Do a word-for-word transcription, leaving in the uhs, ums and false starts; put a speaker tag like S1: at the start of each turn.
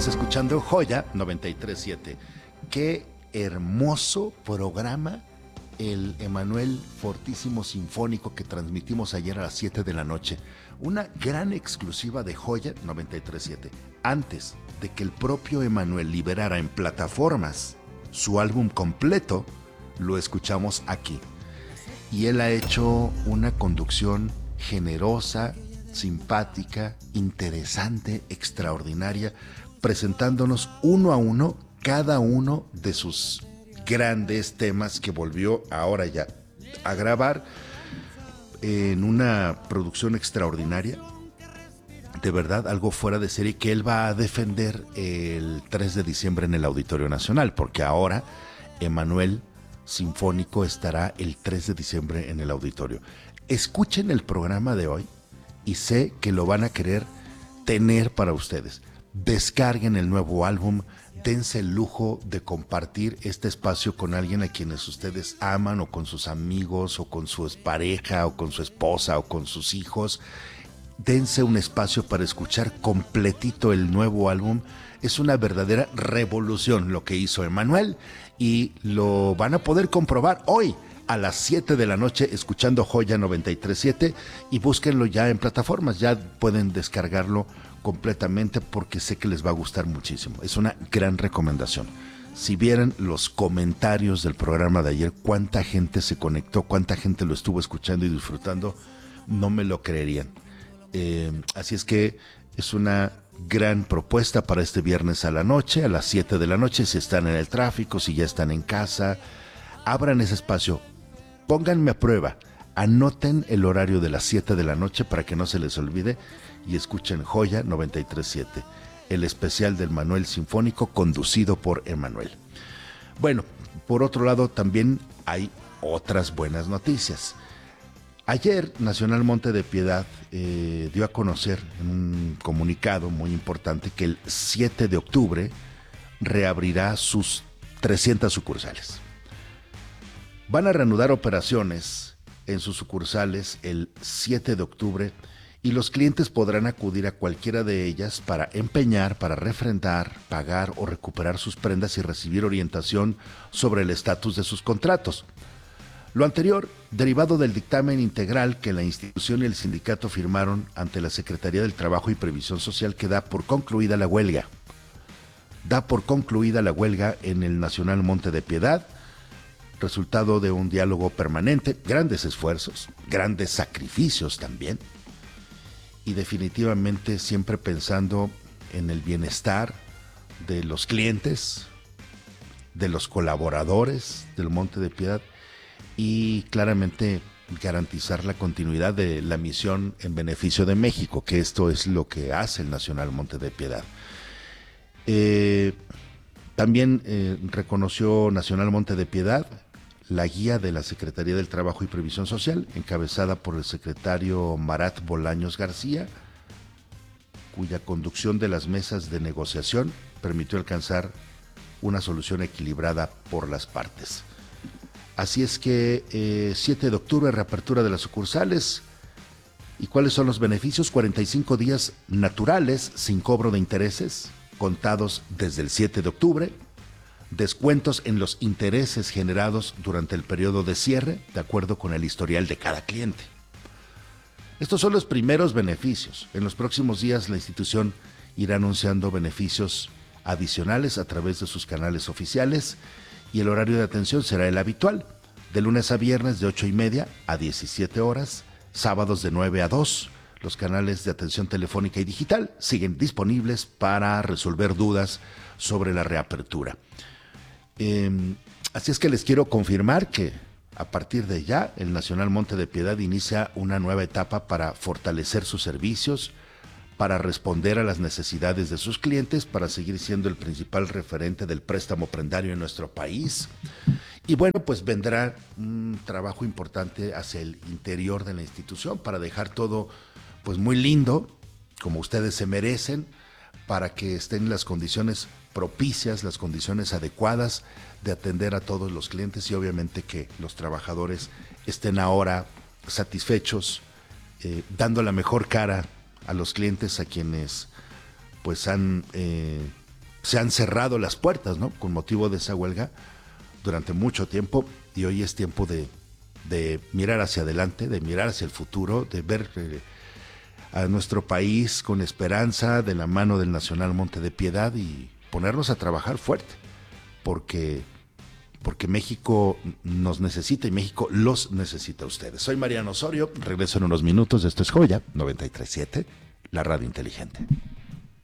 S1: Estás escuchando Joya noventa y tres punto siete. Qué hermoso programa el Emanuel Fortísimo Sinfónico que transmitimos ayer a las siete de la noche. Una gran exclusiva de Joya noventa y tres punto siete. Antes de que el propio Emanuel liberara en plataformas su álbum completo, lo escuchamos aquí. Y él ha hecho una conducción generosa, simpática, interesante, extraordinaria, presentándonos uno a uno cada uno de sus grandes temas que volvió ahora ya a grabar en una producción extraordinaria. De verdad, algo fuera de serie que él va a defender el tres de diciembre en el Auditorio Nacional, porque ahora Emanuel Sinfónico estará el tres de diciembre en el auditorio. Escuchen el programa de hoy y sé que lo van a querer tener para ustedes. Descarguen el nuevo álbum, dense el lujo de compartir este espacio con alguien a quienes ustedes aman, o con sus amigos, o con su pareja, o con su esposa, o con sus hijos. Dense un espacio para escuchar completito el nuevo álbum. Es una verdadera revolución lo que hizo Emanuel y lo van a poder comprobar hoy a las siete de la noche escuchando Joya noventa y tres punto siete, y búsquenlo ya en plataformas. Ya pueden descargarlo completamente porque sé que les va a gustar muchísimo. Es una gran recomendación. Si vieran los comentarios del programa de ayer, cuánta gente se conectó, cuánta gente lo estuvo escuchando y disfrutando, no me lo creerían. Eh, así es que es una gran propuesta para este viernes a la noche, a las siete de la noche, si están en el tráfico, si ya están en casa, abran ese espacio, pónganme a prueba, anoten el horario de las siete de la noche para que no se les olvide y escuchen Joya noventa y tres punto siete, el especial del Emanuel Sinfónico conducido por Emanuel. Bueno, por otro lado también hay otras buenas noticias. Ayer Nacional Monte de Piedad eh, dio a conocer en un comunicado muy importante que el siete de octubre reabrirá sus trescientas sucursales. Van a reanudar operaciones en sus sucursales el siete de octubre y los clientes podrán acudir a cualquiera de ellas para empeñar, para refrendar, pagar o recuperar sus prendas y recibir orientación sobre el estatus de sus contratos. Lo anterior, derivado del dictamen integral que la institución y el sindicato firmaron ante la Secretaría del Trabajo y Previsión Social, que da por concluida la huelga. Da por concluida la huelga en el Nacional Monte de Piedad, resultado de un diálogo permanente, grandes esfuerzos, grandes sacrificios también, y definitivamente siempre pensando en el bienestar de los clientes, de los colaboradores del Monte de Piedad, y claramente garantizar la continuidad de la misión en beneficio de México, que esto es lo que hace el Nacional Monte de Piedad. Eh, también eh, reconoció Nacional Monte de Piedad la guía de la Secretaría del Trabajo y Previsión Social, encabezada por el secretario Marat Bolaños García, cuya conducción de las mesas de negociación permitió alcanzar una solución equilibrada por las partes. Así es que eh, siete de octubre, reapertura de las sucursales. ¿Y cuáles son los beneficios? cuarenta y cinco días naturales sin cobro de intereses, contados desde el siete de octubre. Descuentos en los intereses generados durante el periodo de cierre, de acuerdo con el historial de cada cliente. Estos son los primeros beneficios. En los próximos días la institución irá anunciando beneficios adicionales a través de sus canales oficiales, y el horario de atención será el habitual, de lunes a viernes de ocho y media a diecisiete horas, sábados de nueve a dos. Los canales de atención telefónica y digital siguen disponibles para resolver dudas sobre la reapertura. Eh, así es que les quiero confirmar que a partir de ya el Nacional Monte de Piedad inicia una nueva etapa para fortalecer sus servicios, para responder a las necesidades de sus clientes, para seguir siendo el principal referente del préstamo prendario en nuestro país. Y bueno, pues vendrá un trabajo importante hacia el interior de la institución para dejar todo pues muy lindo, como ustedes se merecen, para que estén las condiciones propicias, las condiciones adecuadas de atender a todos los clientes, y obviamente que los trabajadores estén ahora satisfechos, eh, dando la mejor cara a los clientes a quienes pues han eh, se han cerrado las puertas, ¿no? Con motivo de esa huelga durante mucho tiempo, y hoy es tiempo de, de mirar hacia adelante, de mirar hacia el futuro, de ver eh, a nuestro país con esperanza de la mano del Nacional Monte de Piedad y ponernos a trabajar fuerte, porque, porque México nos necesita y México los necesita a ustedes. Soy Mariano Osorio, regreso en unos minutos, esto es Joya noventa y tres punto siete, la radio inteligente.